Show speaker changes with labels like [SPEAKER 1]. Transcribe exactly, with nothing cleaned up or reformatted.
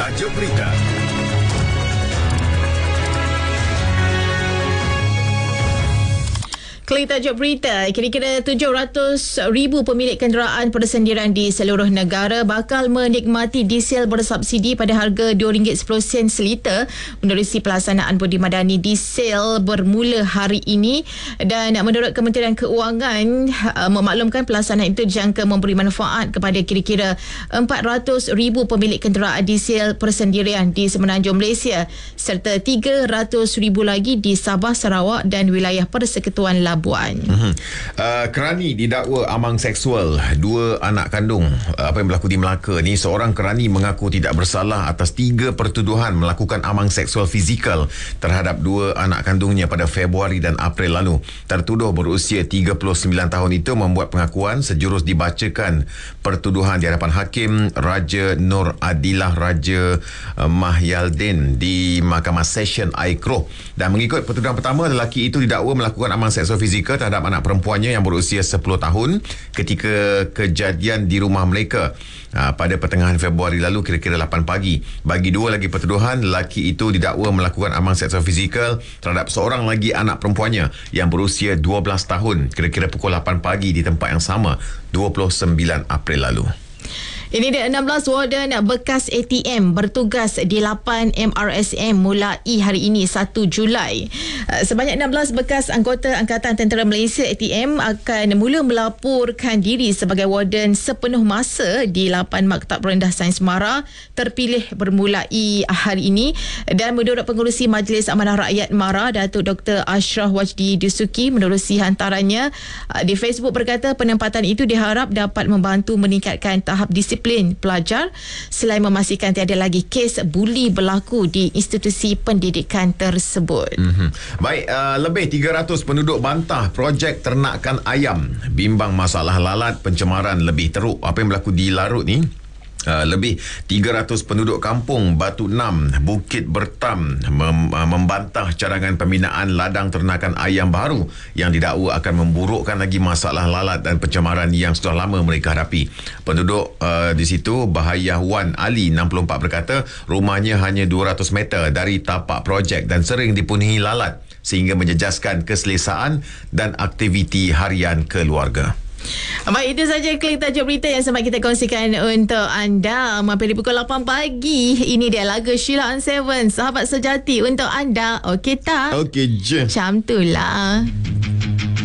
[SPEAKER 1] Tajuk Berita.
[SPEAKER 2] Klik tajuk berita, kira-kira tujuh ratus ribu pemilik kenderaan persendirian di seluruh negara bakal menikmati diesel bersubsidi pada harga dua ringgit sepuluh sen seliter menerusi pelaksanaan Budi Madani diesel bermula hari ini. Dan menurut Kementerian Keuangan, uh, memaklumkan pelaksanaan itu dijangka memberi manfaat kepada kira-kira empat ratus ribu pemilik kenderaan diesel persendirian di semenanjung Malaysia serta tiga ratus ribu lagi di Sabah, Sarawak dan wilayah Persekutuan Labuan.
[SPEAKER 3] Mm-hmm. Uh, kerani didakwa amang seksual dua anak kandung. Uh, apa yang berlaku di Melaka ni, seorang kerani mengaku tidak bersalah atas tiga pertuduhan melakukan amang seksual fizikal terhadap dua anak kandungnya pada Februari dan April lalu. Tertuduh berusia tiga puluh sembilan tahun itu membuat pengakuan sejurus dibacakan pertuduhan di hadapan Hakim Raja Nur Adilah Raja uh, Mahyaldin di Mahkamah Session Aikro. Dan mengikut pertuduhan pertama, lelaki itu didakwa melakukan amang seksual fizikal terhadap anak perempuannya yang berusia sepuluh tahun ketika kejadian di rumah mereka ha, pada pertengahan Februari lalu kira-kira lapan pagi. Bagi dua lagi pertuduhan, lelaki itu didakwa melakukan amang seksual fizikal terhadap seorang lagi anak perempuannya yang berusia dua belas tahun kira-kira pukul lapan pagi di tempat yang sama dua puluh sembilan April lalu.
[SPEAKER 2] Ini dia enam belas warden bekas A T M bertugas di lapan M R S M mulai hari ini satu Julai. Sebanyak enam belas bekas anggota Angkatan Tentera Malaysia A T M akan mula melaporkan diri sebagai warden sepenuh masa di lapan Maktab Rendah Sains Mara terpilih bermulai hari ini. Dan menurut Pengerusi Majlis Amanah Rakyat Mara, Datuk Doktor Ashraf Wajdi Dusuki menerusi hantarannya di Facebook berkata penempatan itu diharap dapat membantu meningkatkan tahap disiplin pelajar selain memastikan tiada lagi kes buli berlaku di institusi pendidikan tersebut.
[SPEAKER 3] Mm-hmm. Baik, uh, lebih tiga ratus penduduk bantah projek ternakan ayam, bimbang masalah lalat, pencemaran lebih teruk. Apa yang berlaku di Larut ni? Uh, lebih tiga ratus penduduk kampung Batu Enam, Bukit Bertam mem, uh, membantah cadangan pembinaan ladang ternakan ayam baru yang didakwa akan memburukkan lagi masalah lalat dan pencemaran yang sudah lama mereka hadapi. Penduduk uh, di situ, Bahaya Wan Ali enam puluh empat berkata rumahnya hanya dua ratus meter dari tapak projek dan sering dipenuhi lalat sehingga menjejaskan keselesaan dan aktiviti harian keluarga.
[SPEAKER 2] Baik, itu saja klik tajuk berita yang sempat kita kongsikan untuk anda. Mampir di pukul lapan pagi. Ini dia lagu Sheila on Seven, sahabat sejati untuk anda. Okey tak?
[SPEAKER 3] Okey je.
[SPEAKER 2] Macam tu lah.